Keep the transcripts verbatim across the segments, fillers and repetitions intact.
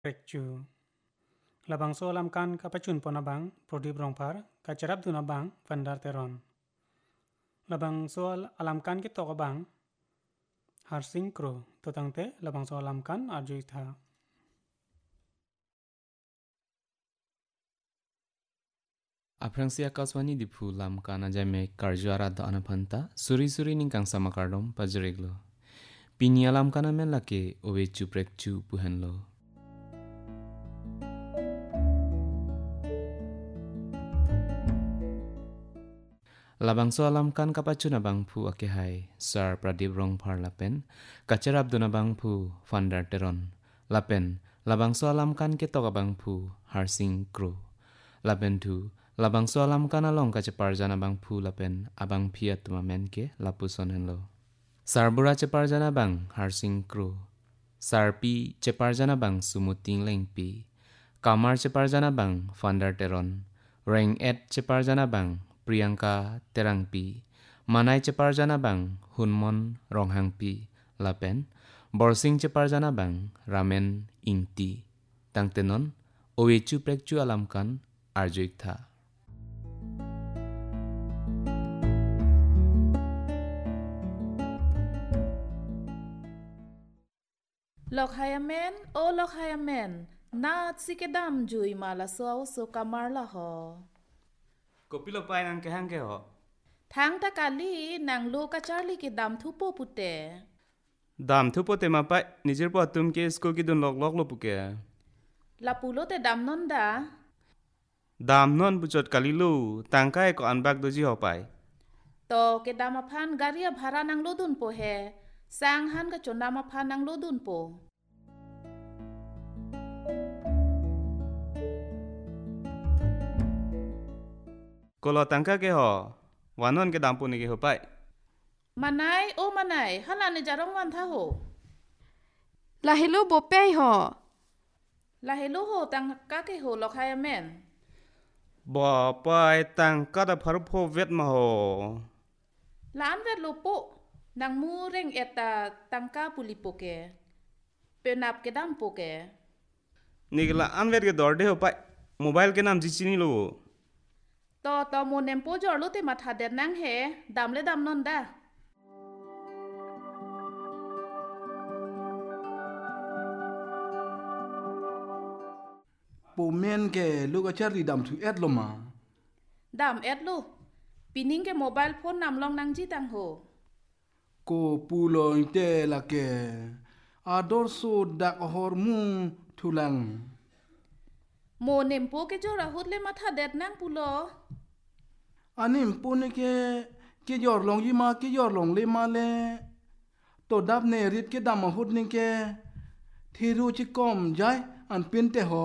Prekju. Labang so alam kan kapacun ponabang Prodip Rongpar kacerap dunabang Vandar Teron. Labang so alam kan kita kabang Harsing Kro totangte labang so alam kan arjuitha. Aprangsi akaswani dipu lam kana jame karjuara da anapanta suri suri ningkang sama kardom pajeriglo. Pini alam kana men lake owe chuprek chu puhenlo. Labang so alam kan kapachuna bang pu ake hai Sar Pradip Rongpar lapen kacerap duna bang pu Vandar Teron lapen labang so alam kan ketok bang pu Harsing Kro lapen tu labang so alam kan along kacepar jana bang pu lapen abang piat tuma men ke lapuson henlo. Sarbura cepar jana bang Harsing Kro Sarpi cepar jana bang Sumuting Lengpi Kamar cepar jana bang Vandar Teron Reng et cepar jana bang Priyanka Terangpi Manai cepar jana bang Hunmon Ronghangpi lapen Borsing cepar jana bang Ramen Ingti tang tenon owechu prekchu alamkan arjuitha. Lok hayamen o lok hayamen na sikedam jui mala so so kamar la ho. Kopilo pai nang kehang ke ho. Thang ta kali nang lo ka charli ke dam thupo pute. Dam thupo te mapai nijir po tum ke school ki dun lok lok lo puke. La pulo te dam non da. Dam non buchot kalilu tangkai ko anbak doji ho pai. To ke dam aphan garia bhara nang lo dun po he. Sang han ka chonda aphan nang lo dun po. Kolo tangka ke ho wanon ke dampu ni ke ho pai. Manai o manai hala ne jarong wan tha ho. La hello bo pei ho. La hello ho tang ka ke ho lok hayamen. Bo pai tangka da pharu pho vet ma ho. La an vet lo po nang mu reng eta tangka pulipo ke. Penap ke dam po ke. Nigla anvet ke dorde ho pai. Mobile ke naam jichini lo. To to mo nempo jor lo te matha der nang he dam le dam non da. Po men ke lu ka chari dam thu et lo ma. Dam et lu. Pining ke mobile phone nam long nang ji tang ho. Ko pulo inte la ke ador so dak hor mu thulang. Mo nempo ke jor ahut le matha der nang pulo. Anim pone ke ke yor long yi ma ke yor long le ma le. To dap ne rit ke dam hut ni ke thiru chi kom jai an pin te ho.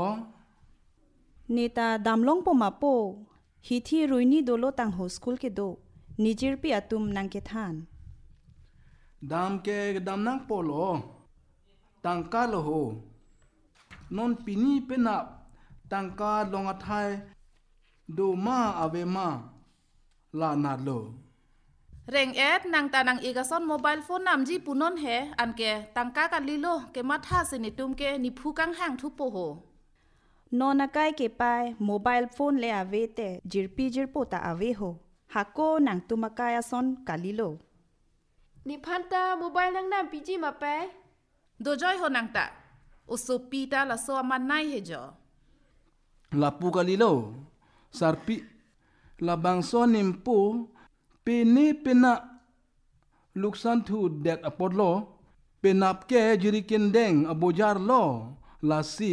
Neta damlong po mapo hi thi ruini dolo tang ho school ke do nijir pi atum nang ke than Dam ke dam nang polo tangka lo ho non pini penap tangka long athai do ma ave ma la na lo. Reng et nang ta nang igason mobile phone nam ji punon he an ke tangka ka lilo ke matha se ni tum ke ni phukang hang thu po ho. nona kai ke pai mobile phone le ave te jirpi jirpo ta ave ho hako nang tumakaya son kalilo Ni phanta mobile nang nam piji ma pai. Do joy ho nang ta. Usupi ta la so man nai he jo. Lapu kalilo sarpi labang so nimpo pene pena luksan thu det apodlo penap ke jirikin deng abojar lo la si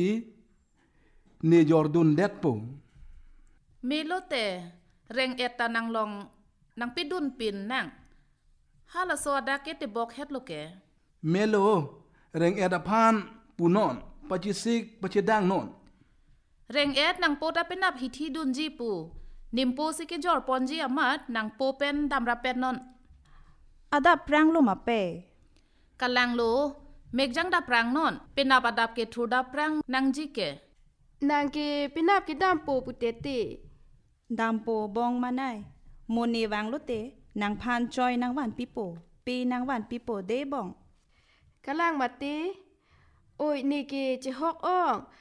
ne jordun det po. Melo te reng et ta nang long nang pidun pin nang. Hala so da ke te bok het lo ke. Melo reng edapan punon pachisik pachidang non. Reng et nang po ta penap hithi dun ji pu. Nimpo si ke jor ponji amat nang po pen dam rapet non. ada prang lo mape Kalang lo megjang da prang non. Penap adap ke thur da prang nang ji ke. Nang ke pinap ke dam po putete. dampo bong manai mone wang lo te nang phan choi nang wan pipo pe nang wan pipo de bong Kalang mate. Oi ni ke che hok ong